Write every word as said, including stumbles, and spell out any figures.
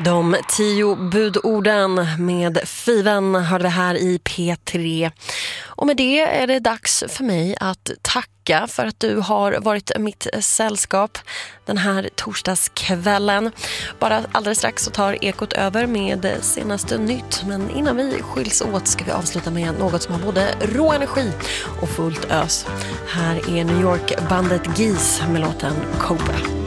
De tio budorden med Fiven hörde vi här i P tre. Och med det är det dags för mig att tacka för att du har varit mitt sällskap den här torsdagskvällen. Bara alldeles strax så tar Ekot över med senaste nytt. Men innan vi skiljs åt ska vi avsluta med något som har både rå energi och fullt ös. Här är New York-bandet Geese med låten Cobra.